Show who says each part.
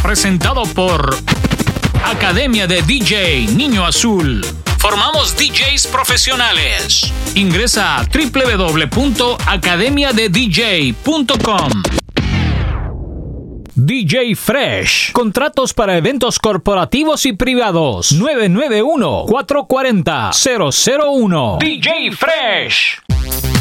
Speaker 1: presentado por Academia de DJ Niño Azul. Formamos DJs profesionales. Ingresa a www.academiadedj.com. DJ Fresh. Contratos para eventos corporativos y privados. 991-440-001. DJ Fresh.